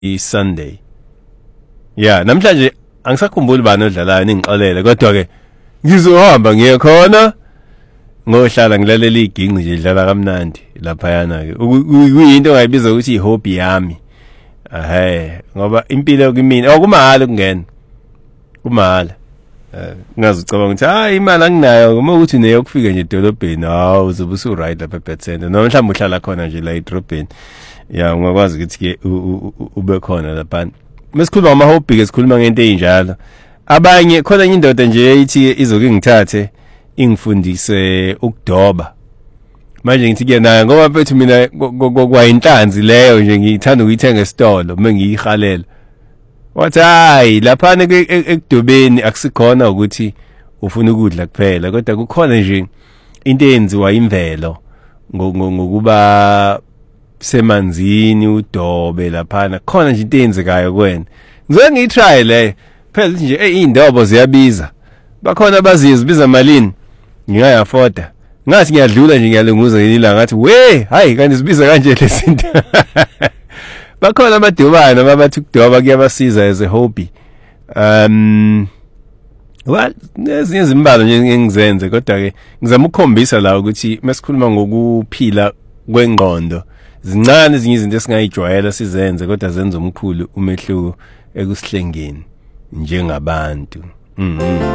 Sunday. Yeah, namhlanje angisakhumbuli bani odlalayo ningixolele kodwa ke ngizohamba ngiye khona ngohlala ngilalela iginqi nje idlala kamnandi lapha yana ke kuyinto ongayibiza ukuthi ihobby yami. Ngoba impilo kimi kumahhala ukungena. Kumahhala. Ngazi ucabanga ukuthi hayi imali anginayo uma ukuthi neyokufika nje edolobheni uzobe usu right lapha eBethesda noma mhlawumbe uhlala khona nje la edrobheni. Yeah, ungakwazi ukuthi ke ube khona lapha. Mesikhuluma ngama hobby ke sikhuluma ngento ezinjalo. Abanye khona indoda nje ethi izoke ngithathe ingifundise ukudoba. Manje ngithi ke nayo ngoba mfethu mina kwayinhlanzi leyo nje ngithanda ukuyithenga esitolo uma ngiyihalela. Wathi hayi lapha ekudobeni akusikhona ukuthi ufuna ukudla kuphela kodwa kukhona nje into eyenziwa imvelo ngokuba semanzini udobe lapha khona nje into eyenzekayo kuwena. Ngizoke ngiyitry le phela nje indobo ziyabiza. Bakhona abaziyo zibiza malini ngingayafoda. Ngathi ngiyadlula nje ngiyalunguza ngelila ngathi hayi kanti sibiza kanje lezinto. Bakhona amadubana babathi ukudoba kuyabasiza as a hobby. Well, nezinye izimbalo nje engizenze kodwa ke ngizama ukukhombisa la ukuthi masikhuluma ngokuphila kwengqondo zincane ezinye izinto esingayijwayela sizenze kodwa zenza umkhulu umehluko ekusihlengeni njengabantu.